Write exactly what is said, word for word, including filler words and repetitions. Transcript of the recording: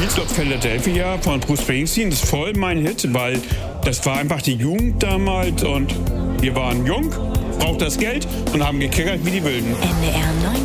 Sweet Philadelphia von Bruce Springsteen ist voll mein Hit, weil das war einfach die Jugend damals und wir waren jung, braucht das Geld und haben gekickert wie die Wilden. N D R neun